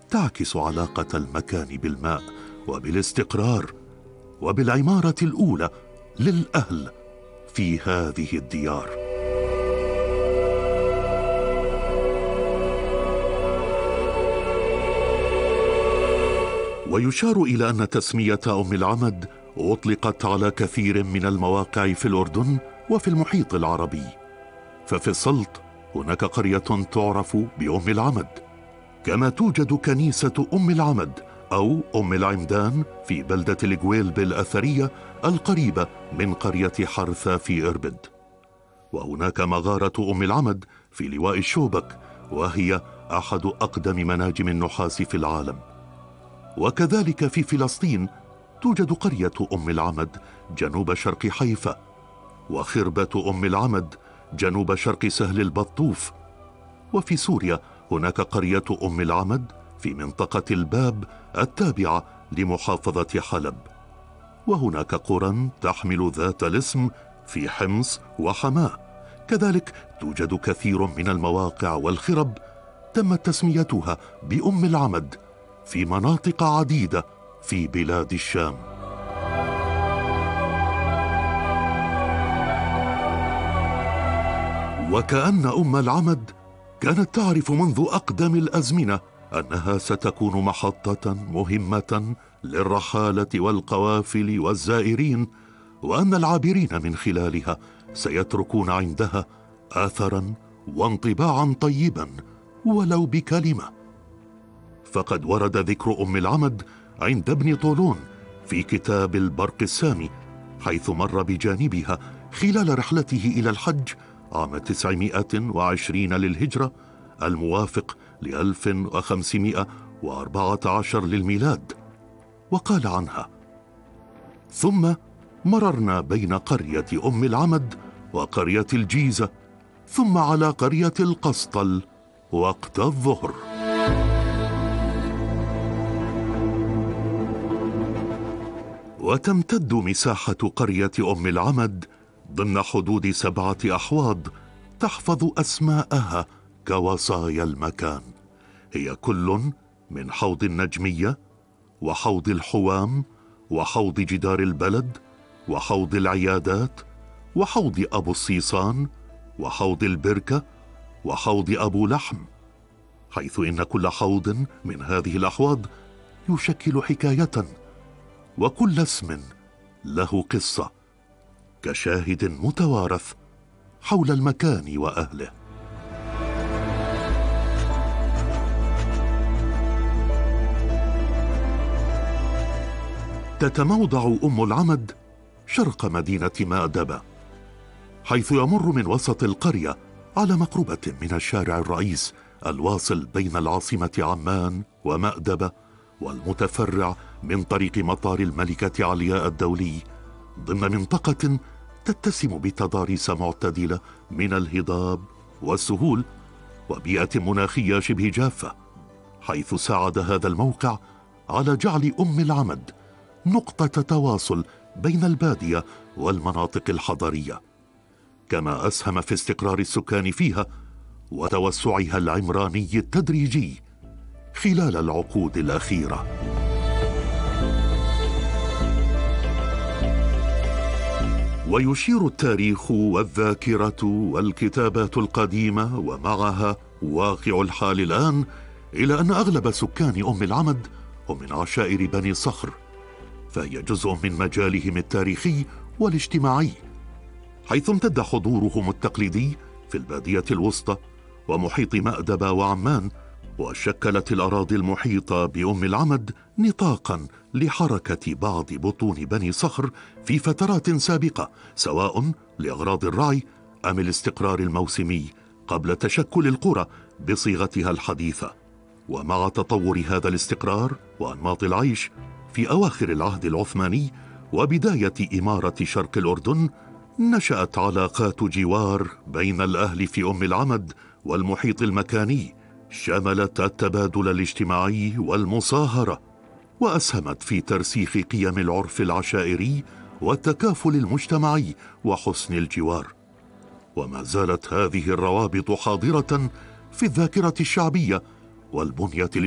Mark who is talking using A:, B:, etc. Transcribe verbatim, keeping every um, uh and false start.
A: تعكس علاقة المكان بالماء وبالاستقرار وبالعمارة الأولى للأهل في هذه الديار. ويشار إلى أن تسمية أم العمد أطلقت على كثير من المواقع في الأردن وفي المحيط العربي. ففي السلط هناك قرية تعرف بأم العمد، كما توجد كنيسة أم العمد أو أم العمدان في بلدة الجويلب الأثرية القريبة من قرية حرثة في إربد. وهناك مغارة أم العمد في لواء الشوبك، وهي أحد أقدم مناجم النحاس في العالم. وكذلك في فلسطين توجد قرية أم العمد جنوب شرق حيفا، وخربة أم العمد جنوب شرق سهل البطوف. وفي سوريا هناك قرية أم العمد في منطقة الباب التابعة لمحافظة حلب. وهناك قرى تحمل ذات الاسم في حمص وحماة. كذلك توجد كثير من المواقع والخرب تمت تسميتها بأم العمد في مناطق عديدة في بلاد الشام. وكأن أم العمد كانت تعرف منذ أقدم الأزمنة أنها ستكون محطة مهمة للرحالة والقوافل والزائرين، وأن العابرين من خلالها سيتركون عندها آثرا وانطباعا طيبا ولو بكلمة. فقد ورد ذكر أم العمد عند ابن طولون في كتاب البرق السامي، حيث مر بجانبها خلال رحلته إلى الحج عام تسعمائة وعشرين للهجرة الموافق لألف وخمسمائة وأربعة عشر للميلاد. وقال عنها: ثم مررنا بين قرية أم العمد وقرية الجيزة، ثم على قرية القسطل وقت الظهر. وتمتد مساحة قرية أم العمد ضمن حدود سبعة أحواض تحفظ أسماءها كوصايا المكان. هي كل من حوض النجمية، وحوض الحوام، وحوض جدار البلد، وحوض العيادات، وحوض أبو الصيصان، وحوض البركة، وحوض أبو لحم، حيث إن كل حوض من هذه الأحواض يشكل حكاية، وكل اسم له قصة كشاهد متوارث حول المكان وأهله. تتموضع أم العمد شرق مدينة مأدبة، حيث يمر من وسط القرية على مقربة من الشارع الرئيس الواصل بين العاصمة عمان ومأدبة والمتفرع من طريق مطار الملكة علياء الدولي، ضمن منطقة تتسم بتضاريس معتدلة من الهضاب والسهول وبيئة مناخية شبه جافة، حيث ساعد هذا الموقع على جعل أم العمد نقطة تواصل بين البادية والمناطق الحضرية، كما أسهم في استقرار السكان فيها وتوسعها العمراني التدريجي خلال العقود الأخيرة. ويشير التاريخ والذاكرة والكتابات القديمة ومعها واقع الحال الآن إلى أن أغلب سكان أم العمد هم من عشائر بني صخر، فهي جزء من مجالهم التاريخي والاجتماعي، حيث امتد حضورهم التقليدي في البادية الوسطى ومحيط مأدبة وعمان، وشكلت الأراضي المحيطة بأم العمد نطاقا لحركة بعض بطون بني صخر في فترات سابقة، سواء لأغراض الرعي أم الاستقرار الموسمي قبل تشكل القرى بصيغتها الحديثة. ومع تطور هذا الاستقرار وأنماط العيش في أواخر العهد العثماني وبداية إمارة شرق الأردن، نشأت علاقات جوار بين الأهل في أم العمد والمحيط المكاني، شملت التبادل الاجتماعي والمصاهرة، وأسهمت في ترسيخ قيم العرف العشائري والتكافل المجتمعي وحسن الجوار. وما زالت هذه الروابط حاضرة في الذاكرة الشعبية والبنية